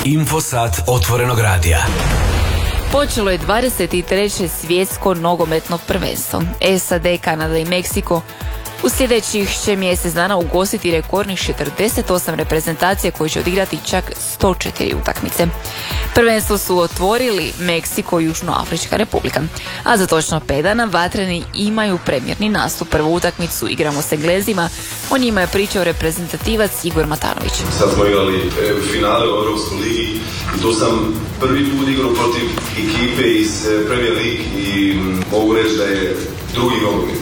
Infosat Otvorenog radija. Počelo je 23. svjetsko nogometno prvenstvo. SAD, Kanada i Meksiko u sljedećih će mjesec dana ugostiti rekordnih 48 reprezentacija koji će odigrati čak 104 utakmice. Prvenstvo su otvorili Meksiko i Južnoafrička republika. A za točno 5 dana vatreni imaju premjerni nastup. Prvu utakmicu igramo s Englezima. O njima je pričao reprezentativac Igor Matanović. Sad smo igrali finale u Europskoj ligi i tu sam prvi put igrao protiv ekipe iz Premier League i mogu reći da je drugi nogomet,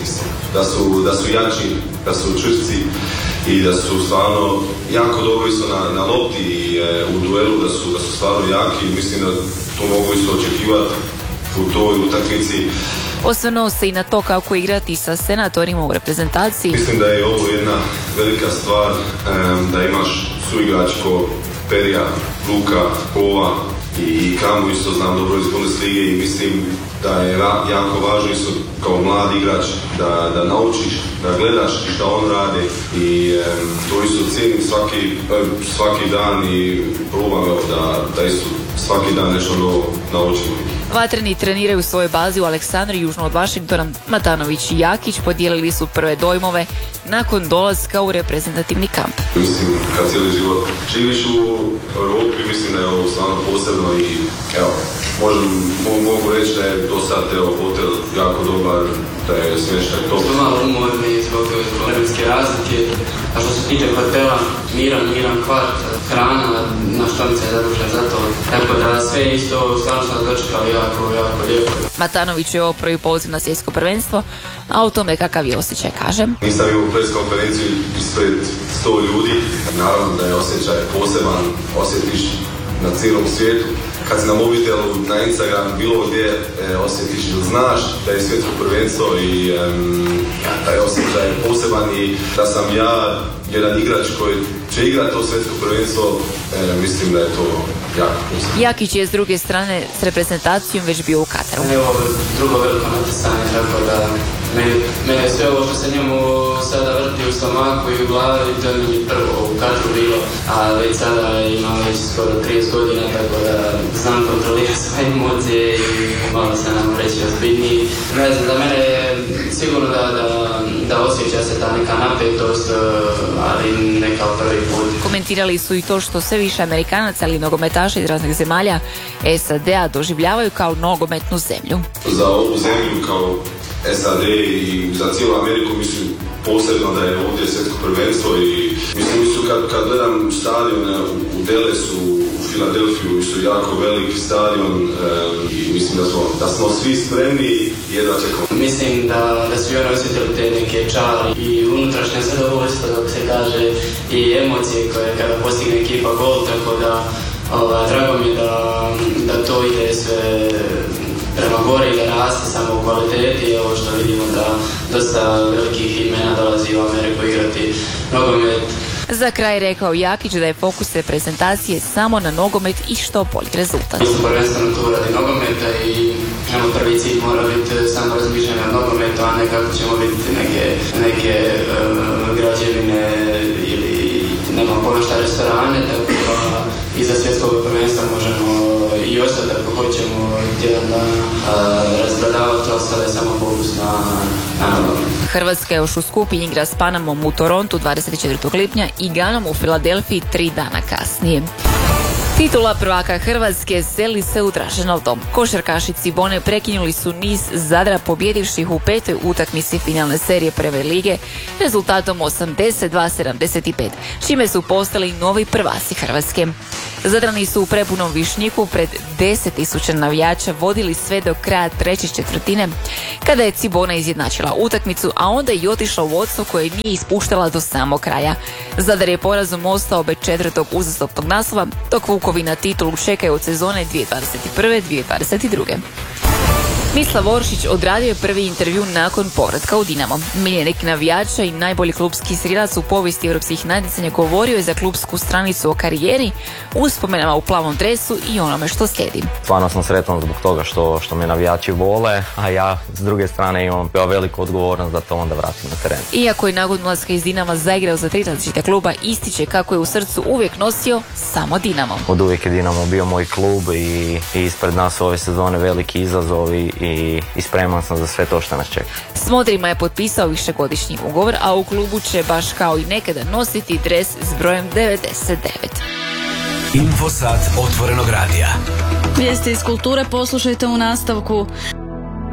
da su jači, da su čvrsti i da su stvarno jako dobri su na lopti i u duelu da su stvarno jaki i mislim da to mogu isto očekivati u toj utakmici. Osvrnuo se i na to kako igrati sa senatorima u reprezentaciji. Mislim da je ovo jedna velika stvar da imaš suigrač ko Perija, Luka, Kova i Kamu isto znam dobro iz Bundeslige i mislim da je jako važno isto kao mlad igrač da naučiš, da gledaš šta on radi i to isto cijenim svaki dan i probam da isto svaki dan nešto novo naučim. Vatreni treniraju u svojoj bazi u Aleksandriji južno od Vašingtona. Matanović i Jakić podijelili su prve dojmove nakon dolaska u reprezentativni kamp. Mislim, kad cijeli život živiš u Europi, mislim da je ovo stvarno posebno i evo, mogu reći da je do sad hotel jako dobar, da je smještaj top. Što malo umorni zbog vremenske razlike, a što se tiče hotela, miran kvart, hrana, naš članica je zadužen za to, tako da sve isto stvarno sam dočekao jako lijepo. Matanović je ovo prvi poziv na svjetsko prvenstvo, a o tome kakav je osjećaj kaže. Nisam imao pres konferenciju ispred 100 ljudi, naravno da je osjećaj poseban, osjetiš na cijelom svijetu. Kad si na mobitelu, na Instagram, bilo gdje osjetiš ili znaš da je svjetsko prvenstvo i taj osjećaj je poseban i da sam ja jedan igrač koji će igrati to svjetsko prvenstvo, mislim da je to jako posebno. Jakić je s druge strane s reprezentacijom već bio u Kataru. Evo drugo veliko natjecanje, tako da mene sve ovo što se njemu sada vrti u stomaku i u glavi, to mi prvo u Kataru bilo, a već sada ima već skoro 30 godina, tako da znam kontrolirati svoje emocije i malo se nam reći ozbiljniji. Ne znam, za mene je sigurno da osjeća se ta neka napetost, ali ne kao prvi put. Komentirali su i to što sve više Amerikanaca ali nogometaša iz raznih zemalja SAD-a doživljavaju kao nogometnu zemlju. Za ovu zemlju kao SAD i za cijelu Ameriku mislim posebno da je ovdje svjetsko prvenstvo i mislim kad gledam stadione u Dallasu, u Filadelfiju su jako veliki stadion i mislim da smo svi spremni i jedva čekamo. Mislim da su i oni osjetili te neke čari i unutrašnje zadovoljstvo dok se kaže i emocije koje kada postigne ekipa gol, tako da drago mi je da to ide sve prema gore i da raste samo u kvaliteti. Ovo što vidimo da dosta velikih imena dolazi u Ameriku igrati nogomet. Za kraj rekao Jakić da je fokus reprezentacije samo na nogomet i što bolji rezultat. Mi smo prvenstveno tu radi nogometa i prvi cilj mora biti samo razmišljanje o nogometu, a ne kako ćemo vidjeti neke građevine ili nema puno šta restorane, tako da iza svjetskog prvenstva možemo i ostati ako hoćemo tjedan dana razgledavati, ostale samo fokus na nogomet. Hrvatska još u skupini igra s Panamom u Torontu 24. lipnja i Ganom u Filadelfiji 3 dana kasnije. Titula prvaka Hrvatske seli se u Draženov dom. Košarkaši Cibone prekinuli su niz Zadra pobjedivši ih u 5. utakmici finalne serije prve lige rezultatom 82-75, čime su postali novi prvaci Hrvatske. Zadrani su u prepunom Višnjiku pred 10.000 navijača vodili sve do kraja treće četvrtine, kada je Cibona izjednačila utakmicu, a onda i otišla u vodstvo koje nije ispuštala do samog kraja. Zadar je porazom ostao bez 4. uzastopnog naslova, dok Vukovi na titulu čekaju od sezone 2021-2022. Mislav Oršić odradio je prvi intervju nakon povratka u Dinamo. Miljenik navijača i najbolji klubski strilac u povijesti europskih natjecanja govorio je za klubsku stranicu o karijeri, uspomenama u plavom dresu i onome što slijedi. Stvarno sam sretan zbog toga što me navijači vole, a ja s druge strane imam veliku odgovornost da to onda vratim na teren. Iako je nakon ulaska iz Dinama zaigrao za 3 različita kluba, ističe kako je u srcu uvijek nosio samo Dinamo. Od uvijek je Dinamo bio moj klub i ispred nas ove sezone veliki izazovi i spreman sam za sve to što nas čeka. S Modrima je potpisao višegodišnji ugovor, a u klubu će baš kao i nekada nositi dres s brojem 99. Infosat otvorenog radija. Vijesti iz kulture poslušajte u nastavku.